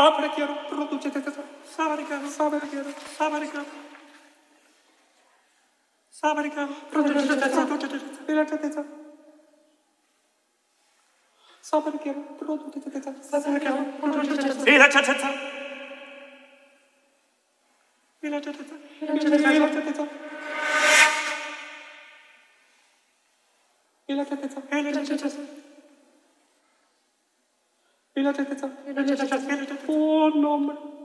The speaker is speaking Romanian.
Sabarechiero, producete tetra. Sabarechiero, sabarechiero, sabarechiero. Sabarechiero, producete tetra. Producete tetra. Sabarechiero, producete tetra. Sabarechiero, producete tetra. Producete tetra. Producete tetra. Producete tetra. Oh, no,